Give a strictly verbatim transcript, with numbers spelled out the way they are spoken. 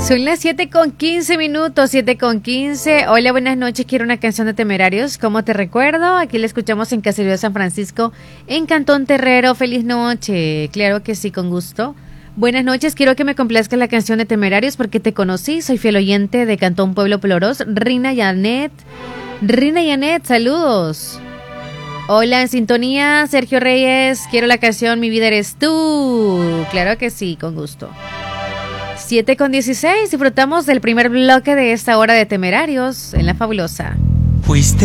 Son las siete con quince minutos, siete con quince. Hola, buenas noches. Quiero una canción de Temerarios. ¿Cómo te recuerdo? Aquí la escuchamos en Caserío de San Francisco, en Cantón Terrero. Feliz noche. Claro que sí, con gusto. Buenas noches. Quiero que me complazca la canción de Temerarios porque te conocí. Soy fiel oyente de Cantón Pueblo Peloros. Rina Yanet. Rina Yanet, saludos. Hola, en sintonía, Sergio Reyes. Quiero la canción Mi vida eres tú. Claro que sí, con gusto. siete con dieciséis, disfrutamos del primer bloque de esta hora de Temerarios en La Fabulosa. Fuiste